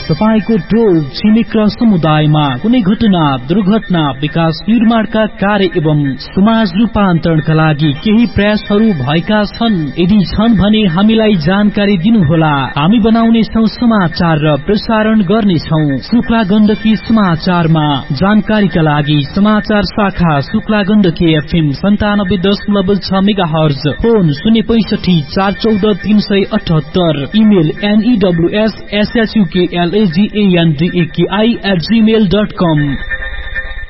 तपाईको टोल छिमेक र समुदायमा कुनै घटना, दुर्घटना, विकास निर्माणका कार्य एवं समाज रूपान्तरणका लागि केही प्रयासहरू भएका छन्? यदि छन् भने हामीलाई जानकारी दिनुहोला। हामी बनाउनेछौं समाचार र प्रसारण गर्नेछौं शुक्ला गण्डकी समाचारमा। जानकारीका लागि समाचार शाखा Shukla Gandaki FM 97.6 megahertz, phone 065 414 378, email NEWSSHUKLAGANDAKI@gmail.com।